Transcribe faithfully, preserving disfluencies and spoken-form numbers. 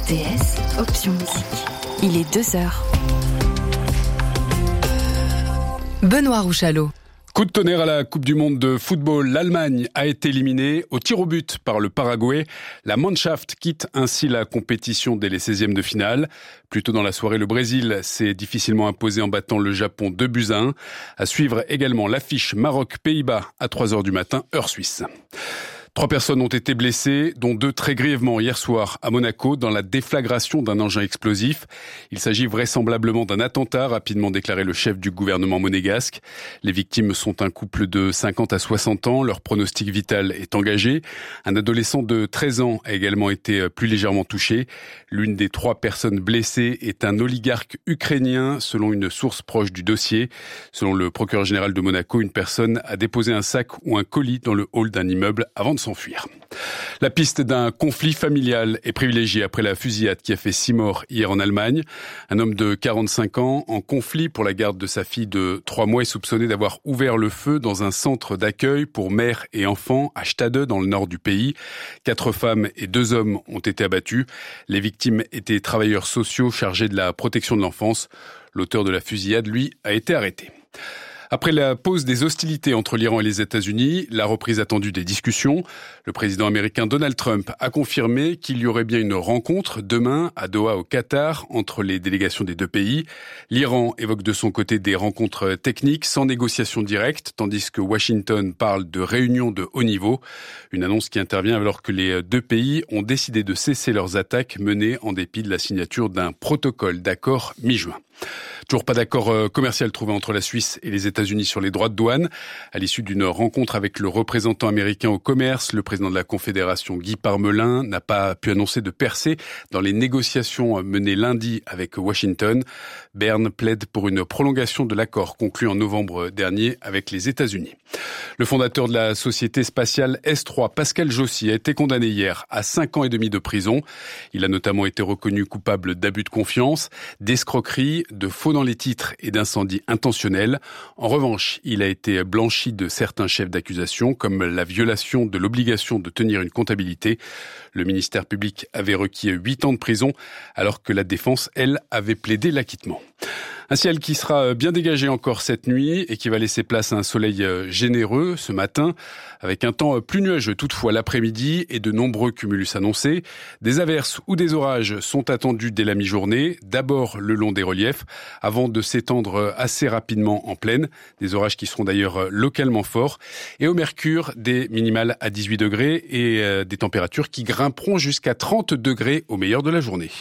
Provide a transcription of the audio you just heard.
R T S, option musique. Il est deux heures. Benoît Rouchalot. Coup de tonnerre à la Coupe du Monde de football. L'Allemagne a été éliminée au tir au but par le Paraguay. La Mannschaft quitte ainsi la compétition dès les seizièmes de finale. Plus tôt dans la soirée, le Brésil s'est difficilement imposé en battant le Japon deux buts à un. À suivre également l'affiche Maroc-Pays-Bas à trois heures du matin, heure suisse. Trois personnes ont été blessées, dont deux très grièvement hier soir à Monaco dans la déflagration d'un engin explosif. Il s'agit vraisemblablement d'un attentat, rapidement déclaré le chef du gouvernement monégasque. Les victimes sont un couple de cinquante à soixante ans. Leur pronostic vital est engagé. Un adolescent de treize ans a également été plus légèrement touché. L'une des trois personnes blessées est un oligarque ukrainien, selon une source proche du dossier. Selon le procureur général de Monaco, une personne a déposé un sac ou un colis dans le hall d'un immeuble avant de s'enfuir. La piste d'un conflit familial est privilégiée après la fusillade qui a fait six morts hier en Allemagne. Un homme de quarante-cinq ans en conflit pour la garde de sa fille de trois mois est soupçonné d'avoir ouvert le feu dans un centre d'accueil pour mères et enfants à Stade dans le nord du pays. Quatre femmes et deux hommes ont été abattus. Les victimes étaient travailleurs sociaux chargés de la protection de l'enfance. L'auteur de la fusillade, lui, a été arrêté. Après la pause des hostilités entre l'Iran et les États-Unis, la reprise attendue des discussions, le président américain Donald Trump a confirmé qu'il y aurait bien une rencontre demain à Doha au Qatar entre les délégations des deux pays. L'Iran évoque de son côté des rencontres techniques sans négociation directe, tandis que Washington parle de réunions de haut niveau. Une annonce qui intervient alors que les deux pays ont décidé de cesser leurs attaques menées en dépit de la signature d'un protocole d'accord mi-juin. Toujours pas d'accord commercial trouvé entre la Suisse et les États-Unis sur les droits de douane. À l'issue d'une rencontre avec le représentant américain au commerce, le président de la Confédération, Guy Parmelin, n'a pas pu annoncer de percée dans les négociations menées lundi avec Washington. Berne plaide pour une prolongation de l'accord conclu en novembre dernier avec les États-Unis. Le fondateur de la société spatiale S trois, Pascal Jossy, a été condamné hier à cinq ans et demi de prison. Il a notamment été reconnu coupable d'abus de confiance, d'escroquerie, de faux dans les titres et d'incendie intentionnel. En revanche, il a été blanchi de certains chefs d'accusation, comme la violation de l'obligation de tenir une comptabilité. Le ministère public avait requis huit ans de prison, alors que la défense, elle, avait plaidé l'acquittement. Un ciel qui sera bien dégagé encore cette nuit et qui va laisser place à un soleil généreux ce matin, avec un temps plus nuageux toutefois l'après-midi et de nombreux cumulus annoncés. Des averses ou des orages sont attendus dès la mi-journée, d'abord le long des reliefs, avant de s'étendre assez rapidement en plaine. Des orages qui seront d'ailleurs localement forts. Et au mercure, des minimales à dix-huit degrés et des températures qui grimperont jusqu'à trente degrés au meilleur de la journée.